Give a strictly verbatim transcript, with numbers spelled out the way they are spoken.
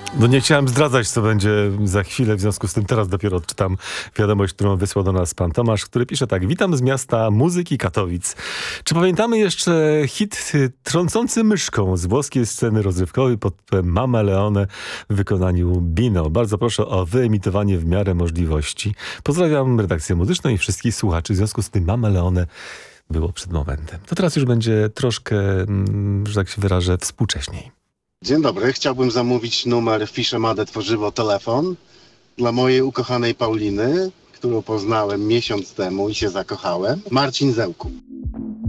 No nie chciałem zdradzać, co będzie za chwilę, w związku z tym teraz dopiero odczytam wiadomość, którą wysłał do nas pan Tomasz, który pisze tak. Witam z miasta muzyki Katowic. Czy pamiętamy jeszcze hit trącący myszką z włoskiej sceny rozrywkowej pod tytułem Mama Leone w wykonaniu Bino? Bardzo proszę o wyemitowanie w miarę możliwości. Pozdrawiam redakcję muzyczną i wszystkich słuchaczy. W związku z tym Mama Leone było przed momentem. To teraz już będzie troszkę, że tak się wyrażę, współcześniej. Dzień dobry, chciałbym zamówić numer Fiszemade Tworzywo Telefon dla mojej ukochanej Pauliny, którą poznałem miesiąc temu i się zakochałem. Marcin Zełku.